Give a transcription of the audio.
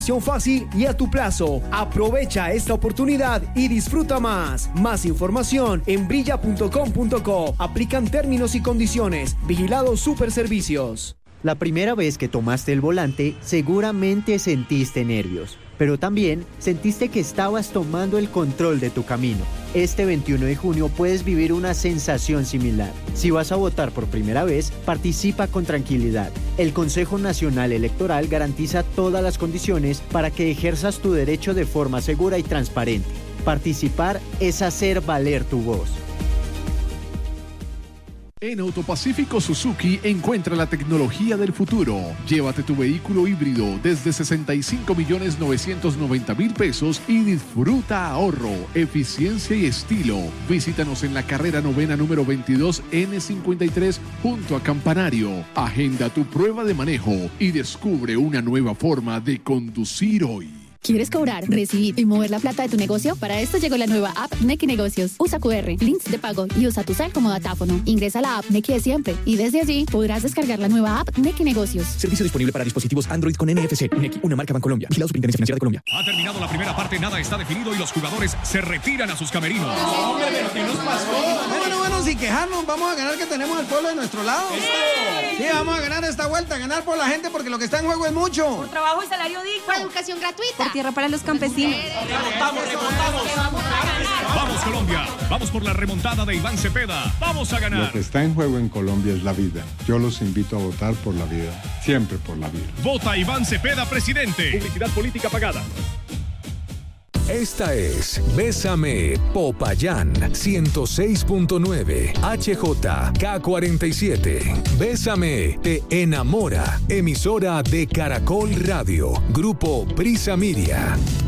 Fácil y a tu plazo. Aprovecha esta oportunidad y disfruta más. Más información en brilla.com.co. Aplican términos y condiciones. Vigilado Superservicios. La primera vez que tomaste el volante, seguramente sentiste nervios, pero también sentiste que estabas tomando el control de tu camino. Este 21 de junio puedes vivir una sensación similar. Si vas a votar por primera vez, participa con tranquilidad. El Consejo Nacional Electoral garantiza todas las condiciones para que ejerzas tu derecho de forma segura y transparente. Participar es hacer valer tu voz. En Autopacífico Suzuki encuentra la tecnología del futuro. Llévate tu vehículo híbrido desde 65.990.000 pesos y disfruta ahorro, eficiencia y estilo. Visítanos en la carrera novena número 22 N53 junto a Campanario. Agenda tu prueba de manejo y descubre una nueva forma de conducir hoy. ¿Quieres cobrar, recibir y mover la plata de tu negocio? Para esto llegó la nueva app Nequi Negocios. Usa QR, links de pago y usa tu cel como datáfono. Ingresa a la app Nequi de siempre y desde allí podrás descargar la nueva app Nequi Negocios. Servicio disponible para dispositivos Android con NFC. Nequi, una marca Bancolombia. Vigilado Superintendencia Financiera de Colombia. Ha terminado la primera parte, nada está definido y los jugadores se retiran a sus camerinos. No, hombre, pero ¿qué nos pasó? Bueno, sin quejarnos, vamos a ganar, que tenemos al pueblo de nuestro lado. Sí, vamos a ganar esta vuelta, ganar por la gente porque lo que está en juego es mucho. Por trabajo y salario digno. Por educación gratuita. Por tierra para los campesinos. Remontamos. Vamos Colombia, vamos por la remontada de Iván Cepeda. Vamos a ganar. Lo que está en juego en Colombia es la vida. Yo los invito a votar por la vida, siempre por la vida. Vota Iván Cepeda, presidente. Publicidad política pagada. Esta es Bésame Popayán 106.9 HJK47. Bésame te enamora. Emisora de Caracol Radio. Grupo Prisa Miria.